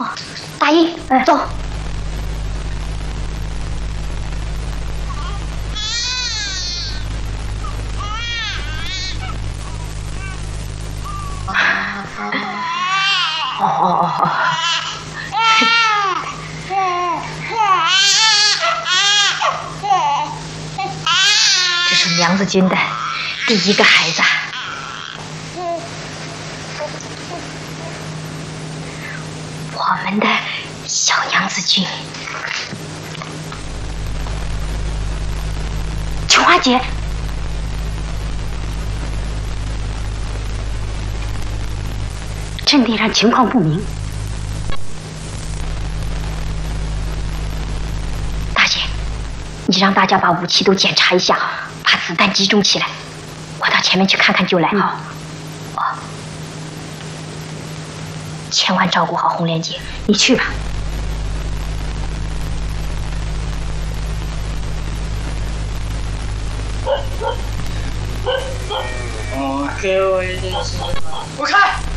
大英，走。哦。这是娘子军的第一个孩子。我们的小娘子军。琼花姐。阵地上情况不明，大姐，你让大家把武器都检查一下，把子弹集中起来。我到前面去看看就来。好。千万照顾好红莲姐，你去吧。 给我一点时间。我看。